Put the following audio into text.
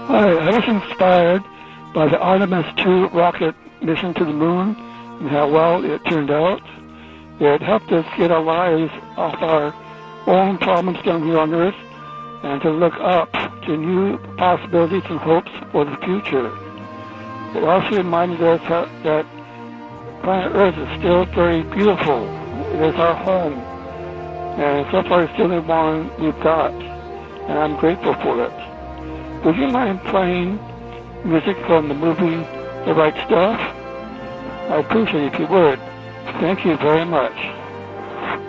Hi, I was inspired by the Artemis 2 rocket mission to the moon and how well it turned out. It helped us get our lives off our own problems down here on Earth and to look up to new possibilities and hopes for the future. It also reminded us that planet Earth is still very beautiful. It is our home, and so far it's the only one we've got, and I'm grateful for it. Would you mind playing music from the movie The Right Stuff? I appreciate it if you would. Thank you very much.